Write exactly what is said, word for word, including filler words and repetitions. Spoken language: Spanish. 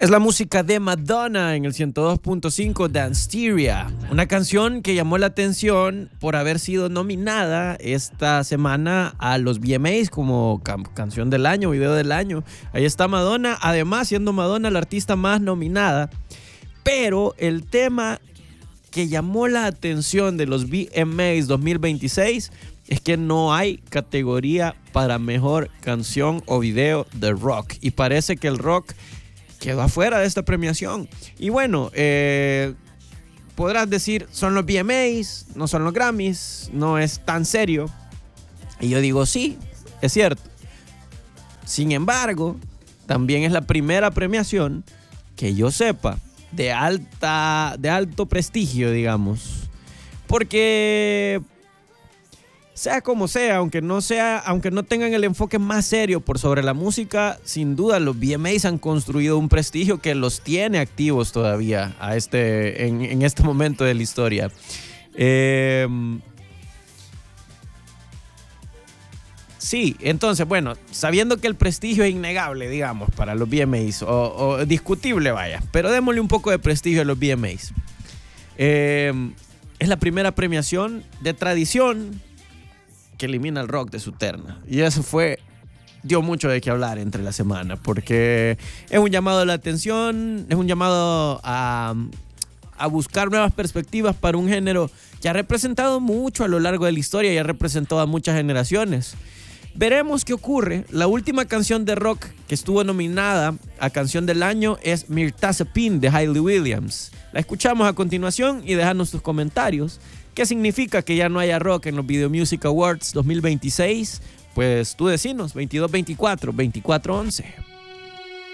Es la música de Madonna en el ciento dos punto cinco Danceteria, una canción que llamó la atención por haber sido nominada esta semana a los V M As como can- canción del año, video del año. Ahí está Madonna, además siendo Madonna la artista más nominada. Pero el tema que llamó la atención de los V M As dos mil veintiséis es que no hay categoría para mejor canción o video de rock. Y parece que el rock quedó afuera de esta premiación. Y bueno, eh, podrás decir, son los V M As, no son los Grammys, no es tan serio. Y yo digo, sí, es cierto. Sin embargo, también es la primera premiación que yo sepa de alta, de alto prestigio, digamos. Porque sea como sea, aunque no sea, aunque no tengan el enfoque más serio por sobre la música, sin duda los V M As han construido un prestigio que los tiene activos todavía a este, en, en este momento de la historia. Eh, sí, entonces, bueno, sabiendo que el prestigio es innegable, digamos, para los V M As, o, o discutible, vaya, pero démosle un poco de prestigio a los V M As. Eh, es la primera premiación de tradición que elimina el rock de su terna. Y eso fue, dio mucho de qué hablar entre la semana, porque es un llamado a la atención, es un llamado a, a buscar nuevas perspectivas para un género que ha representado mucho a lo largo de la historia y ha representado a muchas generaciones. Veremos qué ocurre. La última canción de rock que estuvo nominada a Canción del Año es Mirtazapin de Hayley Williams. La escuchamos a continuación y déjanos tus comentarios. ¿Qué significa que ya no haya rock en los Video Music Awards dos mil veintiséis? Pues tú decinos, veintidós veinticuatro, veinticuatro once.